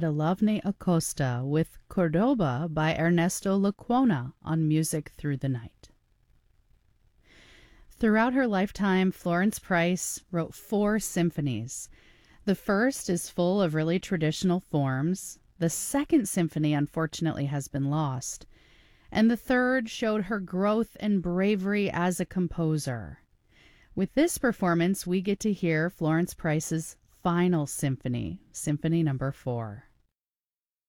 Edelovne Acosta with Cordoba by Ernesto Lecuona on Music Through the Night. Throughout her lifetime, Florence Price wrote 4 symphonies. The first is full of really traditional forms. The second symphony, unfortunately, has been lost. And the third showed her growth and bravery as a composer. With this performance, we get to hear Florence Price's final symphony, Symphony Number 4.